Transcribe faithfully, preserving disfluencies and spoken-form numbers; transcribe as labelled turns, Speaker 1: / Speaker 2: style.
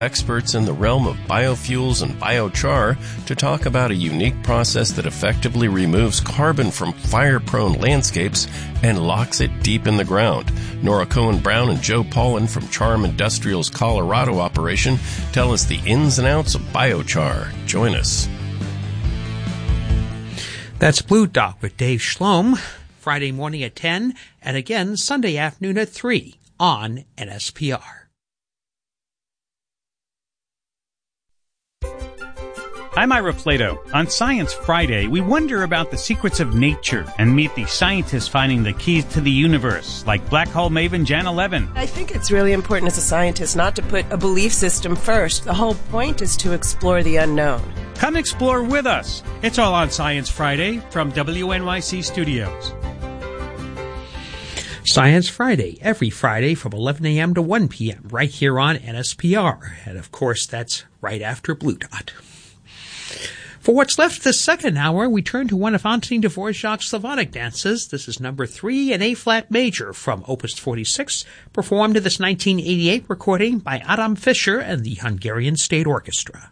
Speaker 1: experts in the realm of biofuels and biochar to talk about a unique process that effectively removes carbon from fire-prone landscapes and locks it deep in the ground. Nora Cohen-Brown and Joe Paulin from Charm Industrial's Colorado operation tell us the ins and outs of biochar. Join us.
Speaker 2: That's Blue Dot with Dave Schlom, Friday morning at ten, and again Sunday afternoon at three on N S P R.
Speaker 3: I'm Ira Plato. On Science Friday, we wonder about the secrets of nature and meet the scientists finding the keys to the universe, like black hole maven Janna Levin.
Speaker 4: I think it's really important as a scientist not to put a belief system first. The whole point is to explore the unknown.
Speaker 3: Come explore with us. It's all on Science Friday from W N Y C Studios.
Speaker 2: Science Friday, every Friday from eleven a.m. to one p.m. right here on N S P R. And of course, that's right after Blue Dot. For what's left of the second hour, we turn to one of Antonin Dvorak's Slavonic dances. This is number three in A-flat major from Opus forty-six, performed in this nineteen eighty-eight recording by Adam Fischer and the Hungarian State Orchestra.